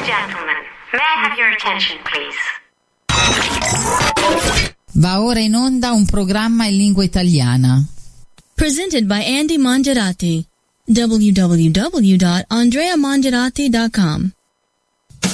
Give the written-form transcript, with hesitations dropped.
gentlemen, may I have your attention, please? Va ora in onda un programma in lingua italiana. Presented by Andy Mongerati. www.andreamongerati.com